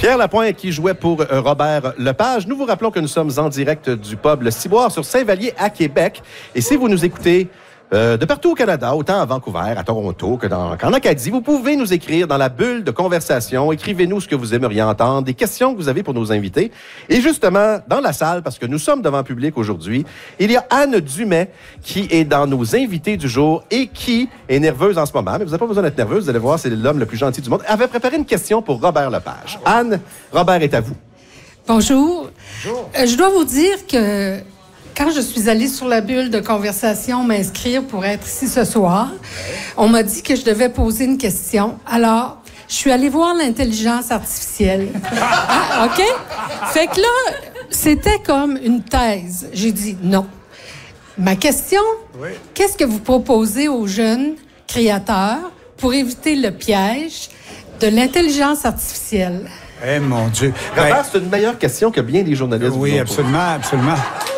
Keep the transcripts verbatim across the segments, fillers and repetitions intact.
Pierre Lapointe qui jouait pour euh, Robert Lepage. Nous vous rappelons que nous sommes en direct du pub Le Ciboire sur Saint-Vallier à Québec. Et si vous nous écoutez euh, de partout au Canada, autant à Vancouver, à Toronto que dans, qu'en Acadie, vous pouvez nous écrire dans la bulle de conversation. Écrivez-nous ce que vous aimeriez entendre, des questions que vous avez pour nos invités. Et justement, dans la salle, parce que nous sommes devant le public aujourd'hui, il y a Anne Dumais qui est dans nos invités du jour et qui est nerveuse en ce moment. Mais vous n'avez pas besoin d'être nerveuse, vous allez voir, c'est l'homme le plus gentil du monde. Elle avait préparé une question pour Robert Lepage. Anne, Robert est à vous. Bonjour. Bonjour. Euh, je dois vous dire que quand je suis allée sur la bulle de conversation m'inscrire pour être ici ce soir, on m'a dit que je devais poser une question. Alors, je suis allée voir l'intelligence artificielle. Ah, OK? Fait que là, c'était comme une thèse. J'ai dit non. Ma question, oui. Qu'est-ce que vous proposez aux jeunes créateurs pour éviter le piège de l'intelligence artificielle? Eh, mon Dieu. Robert, ben, c'est une meilleure question que bien des journalistes. Oui, absolument, absolument.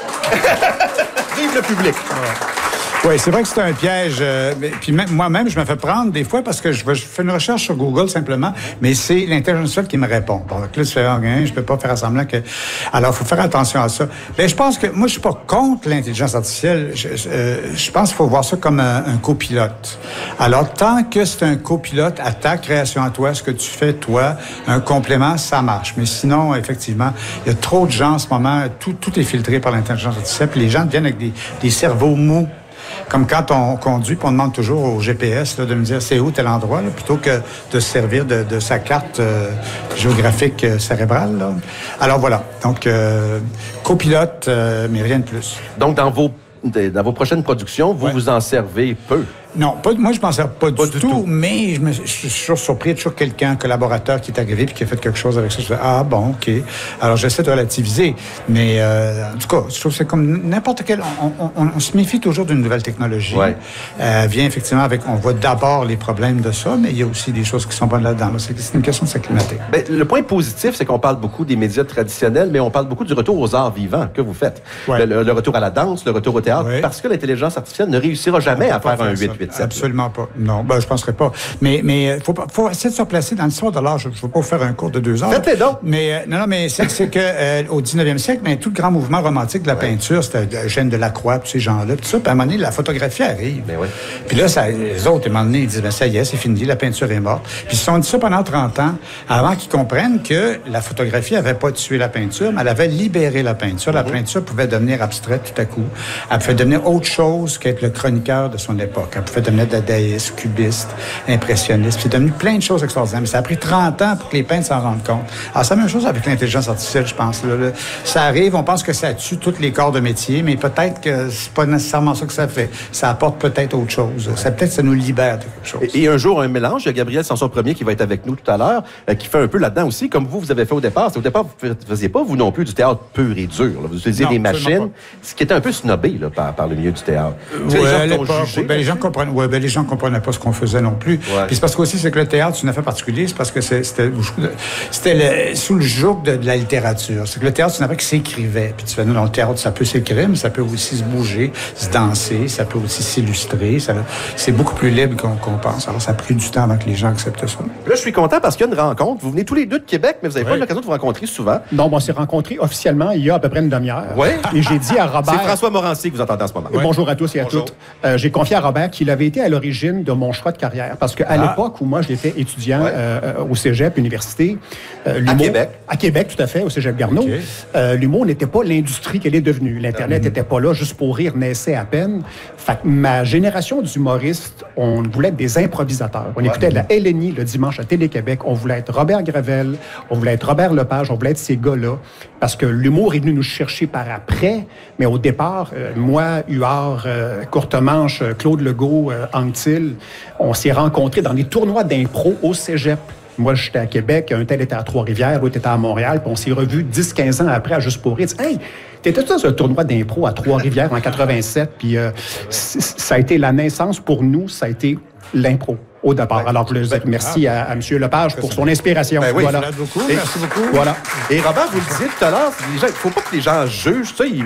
Vive le public. Ouais. Oui, c'est vrai que c'est un piège. Euh, puis même, moi-même, je me fais prendre des fois parce que je, je fais une recherche sur Google simplement, mais c'est l'intelligence artificielle qui me répond. Bon, donc là, tu fais rien, je peux pas faire semblant que... Alors, il faut faire attention à ça. Mais je pense que... Moi, je suis pas contre l'intelligence artificielle. Je, euh, je pense qu'il faut voir ça comme un, un copilote. Alors, tant que c'est un copilote à ta création à toi, ce que tu fais, toi, un complément, ça marche. Mais sinon, effectivement, il y a trop de gens en ce moment, tout, tout est filtré par l'intelligence artificielle, puis les gens deviennent avec des, des cerveaux mous. Comme quand on conduit, puis on demande toujours au G P S là, de me dire c'est où tel endroit, là, plutôt que de se servir de, de sa carte euh, géographique euh, cérébrale. Là. Alors voilà, donc euh, copilote, euh, mais rien de plus. Donc dans vos, dans vos prochaines productions, vous ouais. vous en servez peu? Non, pas, moi, je m'en sers pas, pas du, du tout, tout, mais je, me, je suis toujours surpris. Il y a toujours quelqu'un, un collaborateur qui est arrivé puis qui a fait quelque chose avec ça. Je fais, ah bon, OK. Alors, j'essaie de relativiser. Mais, euh, en tout cas, je trouve que c'est comme n'importe quel... On, on, on, on se méfie toujours d'une nouvelle technologie. Ouais. Euh, vient effectivement avec... On voit d'abord les problèmes de ça, mais il y a aussi des choses qui sont bonnes là-dedans. Là. C'est, c'est une question de s'acclimater. Ben, le point positif, c'est qu'on parle beaucoup des médias traditionnels, mais on parle beaucoup du retour aux arts vivants que vous faites. Ouais. Le, le retour à la danse, le retour au théâtre, ouais. Parce que l'intelligence artificielle ne réussira jamais à faire, faire un huit huit sept. Absolument pas. Non, ben, je ne penserais pas. Mais il faut, faut essayer de se replacer dans l'histoire de l'art. Je ne veux pas vous faire un cours de deux heures. Faites-le donc. Mais, euh, non, non, mais c'est, c'est que euh, au dix-neuvième siècle, ben, tout le grand mouvement romantique de la ouais. peinture, c'était Eugène Delacroix, tous ces gens-là, tout ça. Puis à un moment donné, la photographie arrive. Ben ouais. Puis là, ça, les autres, à un moment donné, ils disent, ben, ça y est, c'est fini, la peinture est morte. Puis ils se sont dit ça pendant trente ans, avant qu'ils comprennent que la photographie n'avait pas tué la peinture, mais elle avait libéré la peinture. Mm-hmm. La peinture pouvait devenir abstraite tout à coup. Elle pouvait devenir autre chose qu'être le chroniqueur de son époque. Elle pouvait devenir dadaïste, cubiste, impressionniste. C'est devenu plein de choses extraordinaires. Mais ça a pris trente ans pour que les peintres s'en rendent compte. Alors, c'est la même chose avec l'intelligence artificielle, je pense. Là, là. Ça arrive, on pense que ça tue tous les corps de métier, mais peut-être que c'est pas nécessairement ça que ça fait. Ça apporte peut-être autre chose. Ça, peut-être ça nous libère de quelque chose. Et, et un jour, un mélange. Il y a Gabriel Sanson-Premier qui va être avec nous tout à l'heure, euh, qui fait un peu là-dedans aussi, comme vous, vous avez fait au départ. C'est au départ, vous ne faisiez pas, vous non plus, du théâtre pur et dur. Là. Vous utilisiez non, des machines, ce qui était un peu snobé là, par, par le milieu du théâtre. Euh, ouais, les, gens jugé, ben, les gens comprenaient, ouais, ben, les gens comprenaient pas ce qu'on faisait non plus. Ouais. Puis c'est parce qu'aussi, c'est que le théâtre, c'est une affaire particulière, c'est parce que c'est, c'était, c'était le, sous le joug de, de la littérature. C'est que le théâtre, c'est une affaire qui s'écrivait. Puis tu fais, nous, dans le théâtre, ça peut s'écrire, mais ça peut aussi se bouger, se danser, ça peut aussi s'illustrer. Ça, c'est beaucoup plus libre qu'on, qu'on pense. Alors, ça a pris du temps avant que les gens acceptent ça. Là, je suis content parce qu'il y a une rencontre. Vous venez tous les deux de Québec, mais vous n'avez oui. pas eu l'occasion de vous rencontrer souvent. Non, bon, on s'est rencontrés officiellement il y a à peu près une demi-heure. Oui. Et j'ai dit à Robert... C'est François Morancy que vous entendez en ce moment. Oui. Bonjour à tous et à Bonjour. toutes. Euh, j'ai confié à Robert qu'il avait été à l'origine de mon choix de carrière. Parce qu'à ah. l'époque où moi, j'étais étudiant ouais. euh, au cégep, université... Euh, l'humour, à Québec. À Québec, tout à fait, au cégep Garneau. Okay. Euh, l'humour n'était pas l'industrie qu'elle est devenue. L'Internet n'était mm-hmm. pas là, juste pour rire, naissait à peine. Fait que ma génération d'humoristes, on voulait être des improvisateurs. On ouais. écoutait de la L N I le dimanche à Télé-Québec. On voulait être Robert Gravel, on voulait être Robert Lepage, on voulait être ces gars-là. Parce que l'humour est venu nous chercher par après. Mais au départ, euh, moi, Huard, euh, Courtemanche, Claude Legault, euh, Anctil, on s'est rencontrés dans des tournois d'impro au cégep. Moi, j'étais à Québec, un tel était à Trois-Rivières, l'autre était à Montréal, puis on s'est revus dix quinze ans après à Juste pour rire. Hey, t'étais dans un tournoi d'impro à Trois-Rivières en quatre-vingt-sept, puis euh, ça a été la naissance pour nous, ça a été l'impro au départ. Alors, je veux dire merci à, à M. Lepage pour son inspiration. Ben oui, voilà. Beaucoup, et, merci beaucoup. Voilà. Et Robert, vous le disiez tout à l'heure, il ne faut pas que les gens jugent, tu sais,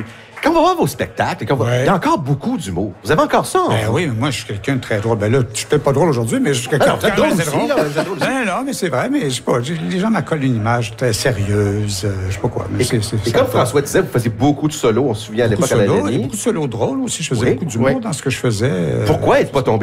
Quand on va voir vos spectacles, quand on va- Ouais. il y a encore beaucoup d'humour. Vous avez encore ça? Ben hein? oui, mais moi, je suis quelqu'un de très drôle. Ben là, je suis peut-être pas drôle aujourd'hui, mais je suis quelqu'un Ah non, vous êtes de quand même drôle assez aussi, là, vous êtes drôle aussi. Ben non, mais c'est vrai, mais je sais pas, j'ai- les gens m'accolent une image très sérieuse, euh, je sais pas quoi. Mais Et, c'est, c'est, et c'est comme ça. François disait, vous faisiez beaucoup de solos, on se souvient à Beaucoup de l'époque à la solos, et Denis. beaucoup de solos drôles aussi. Je faisais Oui, beaucoup d'humour oui. dans ce que je faisais. euh, Pourquoi être pas tombé